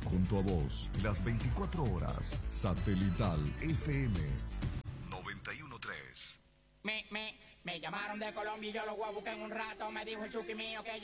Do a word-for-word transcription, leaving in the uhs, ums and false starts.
Junto a vos, las veinticuatro horas. Satelital F M noventa y uno punto tres. Me, me, me llamaron de Colombia y yo lo voy a buscar en un rato. Me dijo el chuki mío que